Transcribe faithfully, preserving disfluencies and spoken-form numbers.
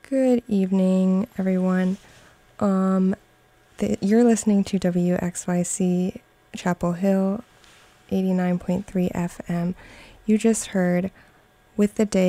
Good evening, everyone. Um, the, you're listening to W X Y C Chapel Hill, eighty-nine point three F M. You just heard With the Day